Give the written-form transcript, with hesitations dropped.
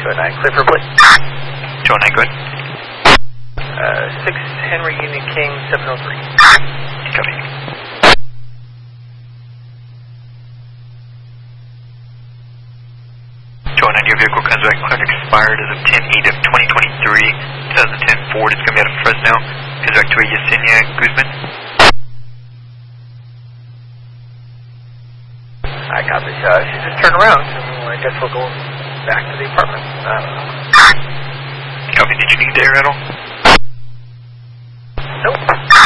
209, clear for plate. 209, go ahead. 6 Henry Union King, 703. Copy. 209, your vehicle comes back clear and expired as of 10/8 of 2023. 2010 Ford, it's going to be out of Fresno. Comes back to a Yesenia Guzman. I copy. She just turned around, so I guess we'll go back to the apartment. I don't know. Copy, did you need the air at all? Nope.